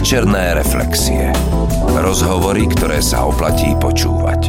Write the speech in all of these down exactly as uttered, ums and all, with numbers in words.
Večerné reflexie. Rozhovory, ktoré sa oplatí počúvať.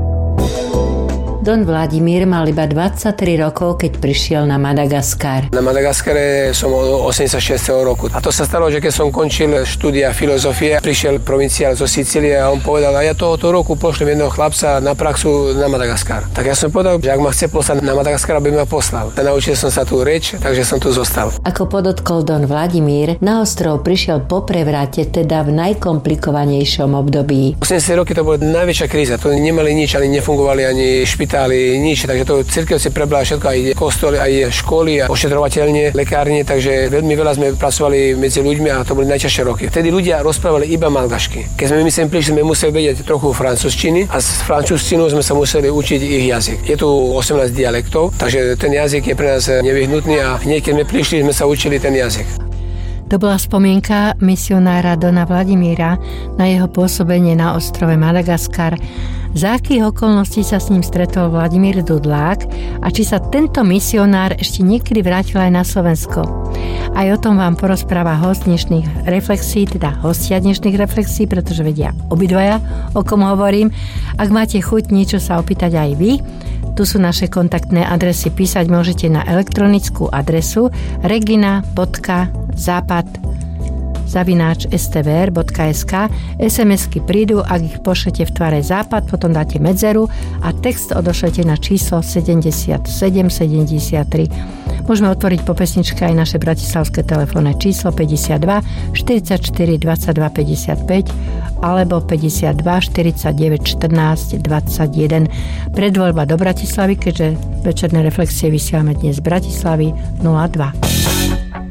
Don Vladimír mal iba dvadsaťtri rokov, keď prišiel na Madagaskar. Na Madagaskare som od osemdesiatšesť roku. A to sa stalo, že keď som končil štúdia filozofie, prišiel provinciál zo Sicílie a on povedal, a ja tohoto roku pošlem jedného chlapca na praxu na Madagaskar. Tak ja som povedal, že ak ma chce poslať na Madagaskar, aby ma poslal. A naučil som sa tú reč, takže som tu zostal. Ako podotkol Don Vladimír, na ostrov prišiel po prevrate, teda v najkomplikovanejšom období. osemdesiate roky to bola najväčšia kríza. To nemali nič, ani nefungovali ani špitály, nič, takže to cirkevci prebrala všetko, aj kostoly, aj školy, a ošetrovateľne, lekárne, takže veľmi veľa sme pracovali medzi ľuďmi a to boli najťažšie roky. Vtedy ľudia rozprávali iba malgašky. Keď sme my sem prišli, sme museli vedieť trochu francúzštiny a z francúzštinu sme sa museli učiť ich jazyk. Je tu osemnásť dialektov, takže ten jazyk je pre nás nevyhnutný a hneď keď sme prišli, sme sa učili ten jazyk. To bola spomienka misionára Dona Vladimíra na jeho pôsobenie na ostrove Madagaskar. Za akých okolností sa s ním stretol Vladimír Dudlák a či sa tento misionár ešte niekedy vrátil aj na Slovensko. Aj o tom vám porozpráva host dnešných reflexí, teda hostia dnešných reflexí, pretože vedia obidvaja, o kom hovorím. Ak máte chuť niečo sa opýtať aj vy, tu sú naše kontaktné adresy. Písať môžete na elektronickú adresu regina bodka západ zavináč es té vé er bodka es ká. es em esky prídu, ak ich pošlete v tvare západ, potom dáte medzeru a text odošlete na číslo sedemdesiatsedem sedemdesiattri. Môžeme otvoriť po pesničke aj naše bratislavské telefónne číslo päťdesiatdva štyridsaťštyri dvadsaťdva päťdesiatpäť alebo päťdesiatdva štyridsaťdeväť štrnásť dvadsaťjeden. Predvoľba do Bratislavy, keďže večerné reflexie vysielame dnes z Bratislavy nula dva.